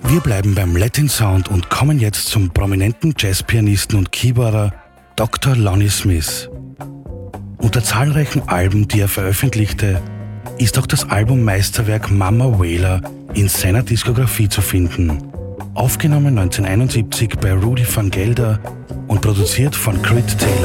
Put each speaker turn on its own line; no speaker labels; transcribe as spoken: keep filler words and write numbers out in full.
Wir bleiben beim Latin Sound und kommen jetzt zum prominenten Jazzpianisten und Keyboarder Doktor Lonnie Smith. Unter zahlreichen Alben, die er veröffentlichte, ist auch das Album Meisterwerk Mama Whaler in seiner Diskografie zu finden. Aufgenommen neunzehnhunderteinundsiebzig bei Rudy Van Gelder und produziert von Creed Taylor.